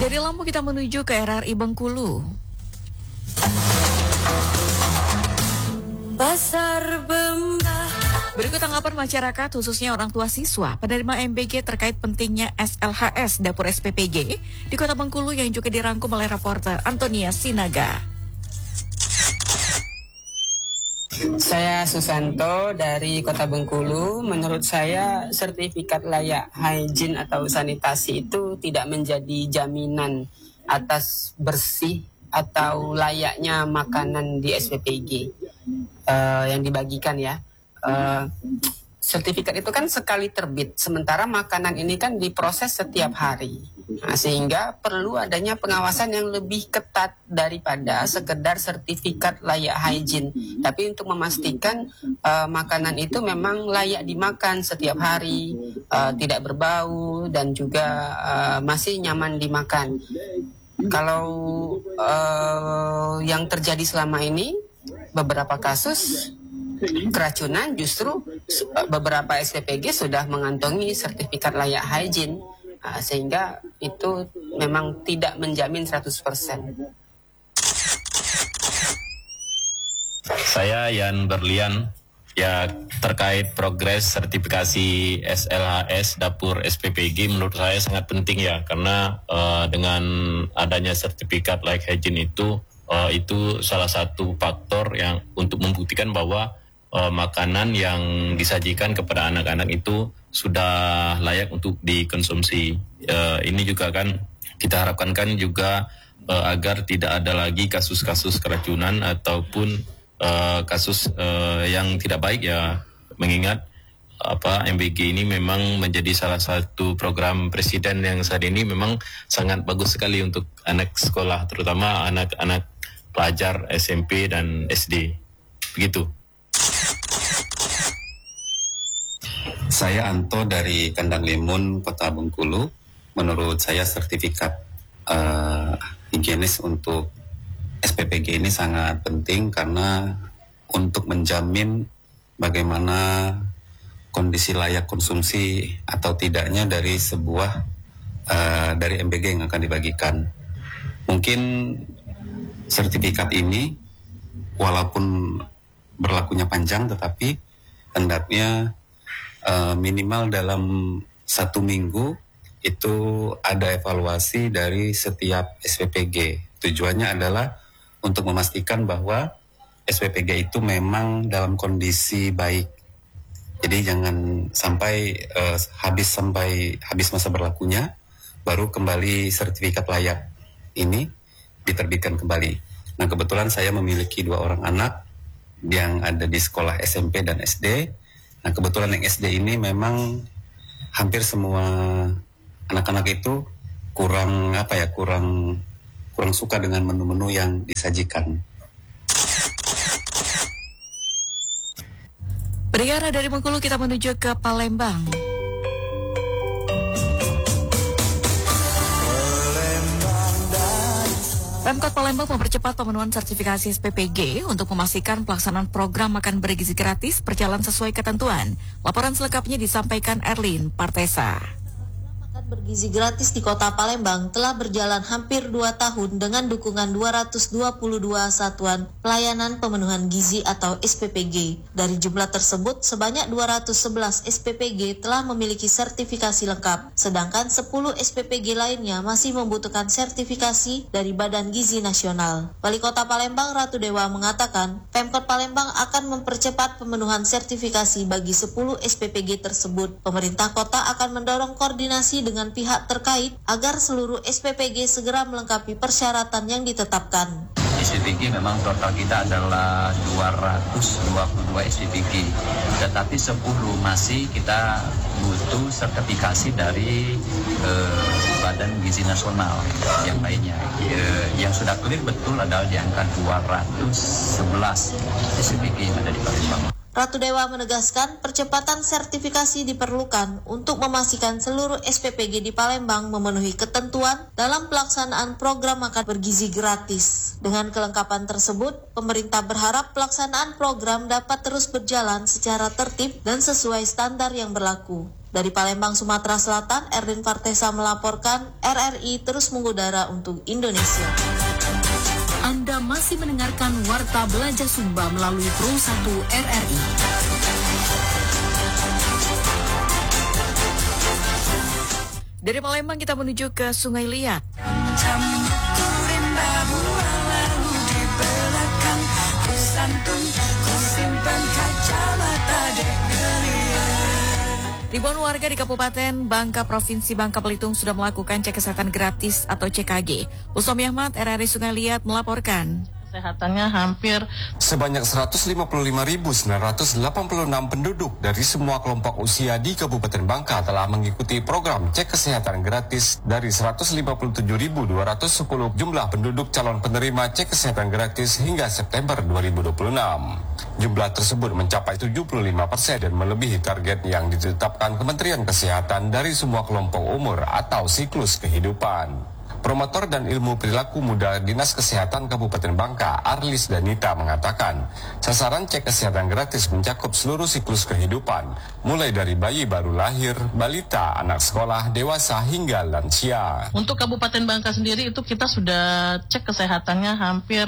Dari Lampung kita menuju ke RRI Bengkulu. Pasar Bembah. Berikut tanggapan masyarakat, khususnya orang tua siswa, penerima MBG terkait pentingnya SLHS Dapur SPPG di Kota Bengkulu yang juga dirangkum oleh reporter Antonia Sinaga. Saya Susanto dari Kota Bengkulu. Menurut saya sertifikat layak hygiene atau sanitasi itu tidak menjadi jaminan atas bersih atau layaknya makanan di SPPG yang dibagikan ya. Sertifikat itu kan sekali terbit, sementara makanan ini kan diproses setiap hari. Nah, sehingga perlu adanya pengawasan yang lebih ketat daripada sekedar sertifikat layak hygiene. Tapi untuk memastikan makanan itu memang layak dimakan setiap hari, tidak berbau dan juga masih nyaman dimakan. Kalau yang terjadi selama ini, beberapa kasus keracunan justru beberapa SPPG sudah mengantongi sertifikat layak hygiene, sehingga itu memang tidak menjamin 100%. Saya Yan Berlian, ya terkait progres sertifikasi SLHS Dapur SPPG menurut saya sangat penting ya, karena dengan adanya sertifikat layak hygiene itu salah satu faktor yang untuk membuktikan bahwa makanan yang disajikan kepada anak-anak itu sudah layak untuk dikonsumsi. Ini juga kan kita harapkan kan juga agar tidak ada lagi kasus-kasus keracunan ataupun kasus yang tidak baik ya, mengingat MBG ini memang menjadi salah satu program presiden yang saat ini memang sangat bagus sekali untuk anak sekolah, terutama anak-anak pelajar SMP dan SD. Begitu. Saya Anto dari Kandang Limun, Kota Bengkulu. Menurut saya sertifikat higienis untuk SPPG ini sangat penting karena untuk menjamin bagaimana kondisi layak konsumsi atau tidaknya dari sebuah dari MBG yang akan dibagikan. Mungkin sertifikat ini walaupun berlakunya panjang, tetapi hendaknya minimal dalam 1 minggu itu ada evaluasi dari setiap SPPG. Tujuannya adalah untuk memastikan bahwa SPPG itu memang dalam kondisi baik. Jadi jangan sampai habis masa berlakunya baru kembali sertifikat layak ini diterbitkan kembali. Nah, kebetulan saya memiliki 2 orang anak yang ada di sekolah SMP dan SD. Nah, kebetulan yang SD ini memang hampir semua anak-anak itu kurang suka dengan menu-menu yang disajikan. Berikutnya dari Bengkulu kita menuju ke Palembang. Pemkot Palembang mempercepat pemenuhan sertifikasi SPPG untuk memastikan pelaksanaan program makan bergizi gratis berjalan sesuai ketentuan. Laporan selengkapnya disampaikan Erlin Partesa. Bergizi gratis di Kota Palembang telah berjalan hampir 2 tahun dengan dukungan 222 satuan pelayanan pemenuhan gizi atau SPPG. Dari jumlah tersebut, sebanyak 211 SPPG telah memiliki sertifikasi lengkap, sedangkan 10 SPPG lainnya masih membutuhkan sertifikasi dari Badan Gizi Nasional. Wali Kota Palembang Ratu Dewa mengatakan, Pemkot Palembang akan mempercepat pemenuhan sertifikasi bagi 10 SPPG tersebut. Pemerintah kota akan mendorong koordinasi dengan pihak terkait agar seluruh SPPG segera melengkapi persyaratan yang ditetapkan. SPPG memang total kita adalah 222 SPPG, tetapi 10 masih kita butuh sertifikasi dari Badan Gizi Nasional yang lainnya. Yang sudah clear betul adalah di angka 211 SPPG yang ada di Palembang. Ratu Dewa menegaskan percepatan sertifikasi diperlukan untuk memastikan seluruh SPPG di Palembang memenuhi ketentuan dalam pelaksanaan program makan bergizi gratis. Dengan kelengkapan tersebut, pemerintah berharap pelaksanaan program dapat terus berjalan secara tertib dan sesuai standar yang berlaku. Dari Palembang, Sumatera Selatan, Erlin Fartesa melaporkan RRI terus mengudara untuk Indonesia. Anda masih mendengarkan Warta Belanja Sumba melalui Pro 1 RRI. Dari Palembang kita menuju ke Sungai Liat. Ribuan warga di Kabupaten Bangka, Provinsi Bangka Belitung sudah melakukan cek kesehatan gratis atau CKG. Usomi Ahmad, RRI Sungai Liat melaporkan. Kesehatannya hampir sebanyak 155.986 penduduk dari semua kelompok usia di Kabupaten Bangka telah mengikuti program cek kesehatan gratis dari 157.210 jumlah penduduk calon penerima cek kesehatan gratis hingga September 2026. Jumlah tersebut mencapai 75% dan melebihi target yang ditetapkan Kementerian Kesehatan dari semua kelompok umur atau siklus kehidupan. Promotor dan ilmu perilaku muda Dinas Kesehatan Kabupaten Bangka, Arlis Danita mengatakan, sasaran cek kesehatan gratis mencakup seluruh siklus kehidupan, mulai dari bayi baru lahir, balita, anak sekolah, dewasa hingga lansia. Untuk Kabupaten Bangka sendiri itu kita sudah cek kesehatannya hampir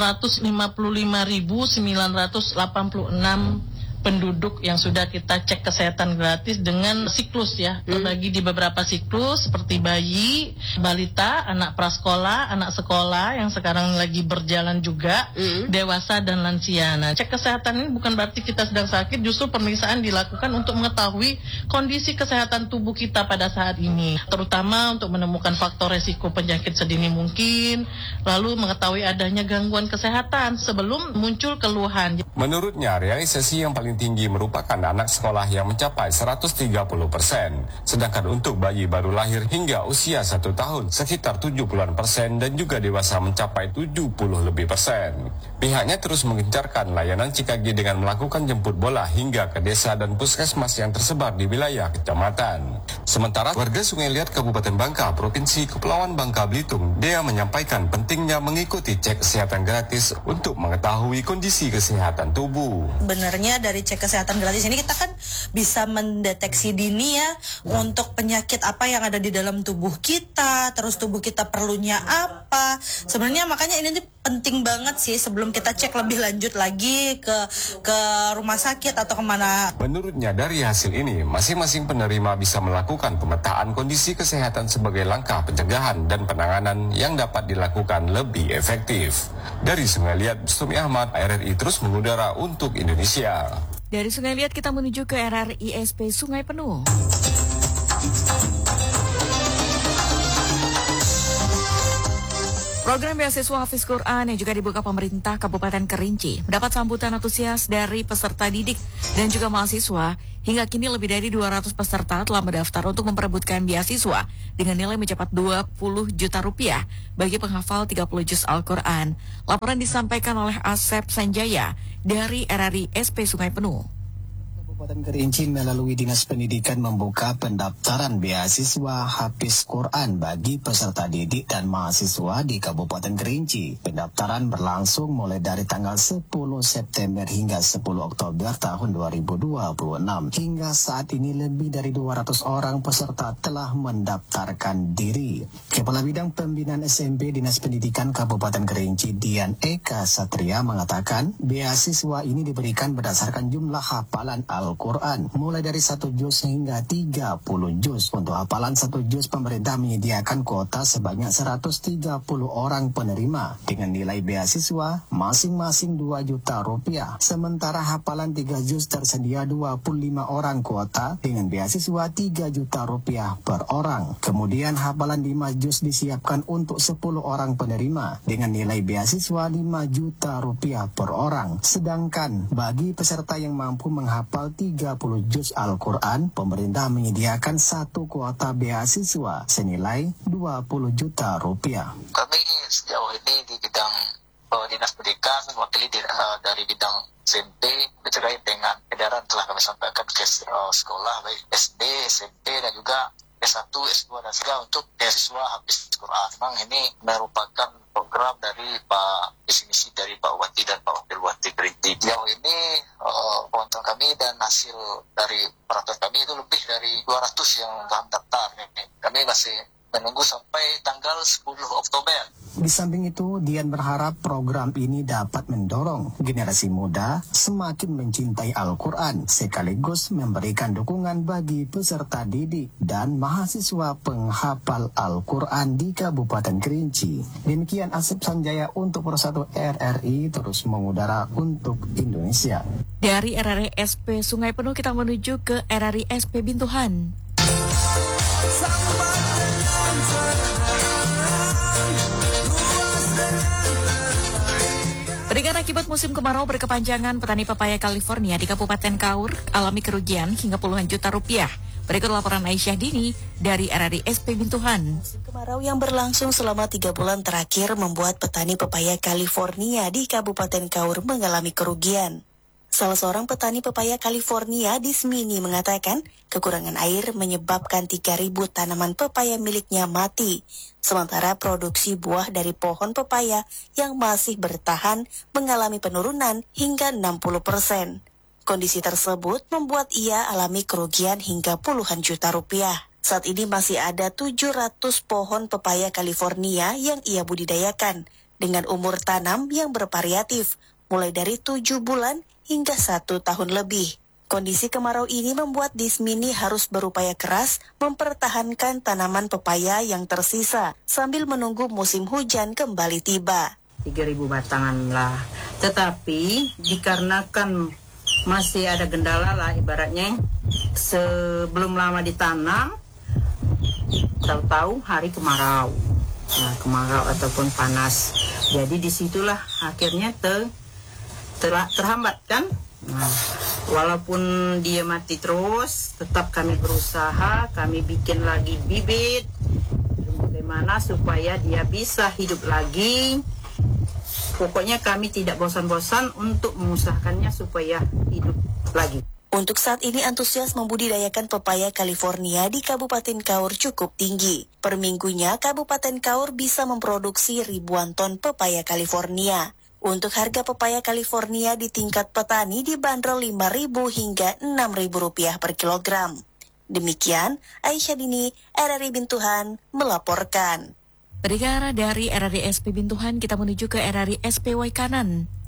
155.986 penduduk yang sudah kita cek kesehatan gratis dengan siklus ya, terbagi di beberapa siklus seperti bayi, balita, anak prasekolah, anak sekolah yang sekarang lagi berjalan juga, dewasa dan lansia. Nah, cek kesehatan ini bukan berarti kita sedang sakit, justru pemeriksaan dilakukan untuk mengetahui kondisi kesehatan tubuh kita pada saat ini, terutama untuk menemukan faktor resiko penyakit sedini mungkin, lalu mengetahui adanya gangguan kesehatan sebelum muncul keluhan. Menurutnya, realisasi yang paling tinggi merupakan anak sekolah yang mencapai 130%, sedangkan untuk bayi baru lahir hingga usia 1 tahun sekitar 70% dan juga dewasa mencapai 70% lebih. Pihaknya terus mengencarkan layanan CKG dengan melakukan jemput bola hingga ke desa dan puskesmas yang tersebar di wilayah kecamatan. Sementara warga Sungai Liat Kabupaten Bangka, Provinsi Kepulauan Bangka Belitung, Dea menyampaikan pentingnya mengikuti cek kesehatan gratis untuk mengetahui kondisi kesehatan tubuh. Sebenarnya dari cek kesehatan gratis ini kita kan bisa mendeteksi dini ya untuk penyakit apa yang ada di dalam tubuh kita, terus tubuh kita perlunya apa. Sebenarnya makanya ini penting banget sih sebelum kita cek lebih lanjut lagi ke rumah sakit atau kemana. Menurutnya dari hasil ini, masing-masing penerima bisa melakukan pemetaan kondisi kesehatan sebagai langkah pencegahan dan penanganan yang dapat dilakukan lebih efektif. Dari Sungai Liat, Usomi Ahmad, RRI terus mengudara untuk Indonesia. Dari Sungai Liat kita menuju ke RRI SP Sungai Penuh. Program beasiswa Hafiz Quran yang juga dibuka pemerintah Kabupaten Kerinci mendapat sambutan antusias dari peserta didik dan juga mahasiswa. Hingga kini lebih dari 200 peserta telah mendaftar untuk memperebutkan beasiswa dengan nilai mencapai 20 juta rupiah bagi penghafal 30 juz Al-Quran. Laporan disampaikan oleh Asep Sanjaya dari RRI SP Sungai Penuh. Kabupaten Kerinci melalui Dinas Pendidikan membuka pendaftaran beasiswa Hafiz Quran bagi peserta didik dan mahasiswa di Kabupaten Kerinci. Pendaftaran berlangsung mulai dari tanggal 10 September hingga 10 Oktober tahun 2026. Hingga saat ini lebih dari 200 orang peserta telah mendaftarkan diri. Kepala Bidang Pembinaan SMP Dinas Pendidikan Kabupaten Kerinci, Dian Eka Satria mengatakan, beasiswa ini diberikan berdasarkan jumlah hafalan Al-Quran, mulai dari 1 juz hingga 30 juz. Untuk hafalan 1 juz, pemerintah menyediakan kuota sebanyak 130 orang penerima dengan nilai beasiswa masing-masing 2 juta rupiah. Sementara hafalan 3 juz tersedia 25 orang kuota dengan beasiswa 3 juta rupiah per orang. Kemudian hafalan 5 juz disiapkan untuk 10 orang penerima dengan nilai beasiswa 5 juta rupiah per orang. Sedangkan bagi peserta yang mampu menghafal 30 juz Al-Quran, pemerintah menyediakan 1 kuota beasiswa senilai 20 juta rupiah. Kami sejauh ini di bidang Dinas Pendidikan mewakili dari bidang SMP terkait dengan edaran telah kami sampaikan ke sekolah baik SD, SMP dan juga S1, S2 dan S3 untuk beasiswa Hafiz Quran. Memang ini merupakan program dari Pak visi misi dari Pak Wati dan Pak Wakil Wati Kerinci. Sejauh ini pemantauan kami dan hasil dari peraturan kami itu lebih dari 200 yang telah daftar. Kami masih menunggu sampai tanggal 10 Oktober. Di samping itu, Dian berharap program ini dapat mendorong generasi muda semakin mencintai Al-Quran, sekaligus memberikan dukungan bagi peserta didik dan mahasiswa penghafal Al-Quran di Kabupaten Kerinci. Demikian Asep Sanjaya untuk Persatu RRI terus mengudara untuk Indonesia. Dari RRI SP Sungai Penuh kita menuju ke RRI SP Bintuhan. Berikan akibat musim kemarau berkepanjangan, petani pepaya California di Kabupaten Kaur alami kerugian hingga puluhan juta rupiah. Berikut laporan Aisyah Dini dari RRI SP Bintuhan. Musim kemarau yang berlangsung selama 3 bulan terakhir membuat petani pepaya California di Kabupaten Kaur mengalami kerugian. Salah seorang petani pepaya California di Smini mengatakan kekurangan air menyebabkan 3.000 tanaman pepaya miliknya mati. Sementara produksi buah dari pohon pepaya yang masih bertahan mengalami penurunan hingga 60%. Kondisi tersebut membuat ia alami kerugian hingga puluhan juta rupiah. Saat ini masih ada 700 pohon pepaya California yang ia budidayakan dengan umur tanam yang bervariatif, mulai dari 7 bulan hingga 1 tahun lebih. Kondisi kemarau ini membuat Dismini harus berupaya keras mempertahankan tanaman pepaya yang tersisa sambil menunggu musim hujan kembali tiba. 3.000 batangan lah. Tetapi dikarenakan masih ada kendala lah ibaratnya, sebelum lama ditanam, tahu-tahu hari kemarau. Nah, kemarau ataupun panas. Jadi disitulah akhirnya terhambat kan. Nah, walaupun dia mati terus, tetap kami berusaha, kami bikin lagi bibit, bagaimana supaya dia bisa hidup lagi. Pokoknya kami tidak bosan-bosan untuk mengusahakannya supaya hidup lagi. Untuk saat ini antusias membudidayakan pepaya California di Kabupaten Kaur cukup tinggi. Per minggunya Kabupaten Kaur bisa memproduksi ribuan ton pepaya California. Untuk harga pepaya California di tingkat petani dibanderol Rp5.000 hingga Rp6.000 per kilogram. Demikian, Aisyah Dini, RRI Bintuhan, melaporkan. Berikut dari RRI SP Bintuhan kita menuju ke RRI SP Waikanan.